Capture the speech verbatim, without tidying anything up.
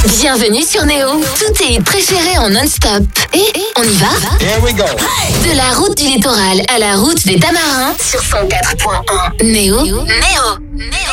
Bienvenue sur Néo. Tous tes hits préférés en non-stop. Et on y va? Here we go. De la route du littoral à la route des Tamarins sur cent quatre point un. Néo. Néo. Néo.